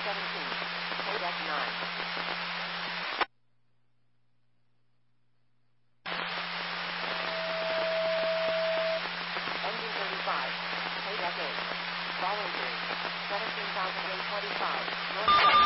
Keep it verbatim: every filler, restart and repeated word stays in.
seventeen. Kodak nine. Engine thirty-five. Kodak eight. Volunteers. seventeen thousand twenty-five. Northwest.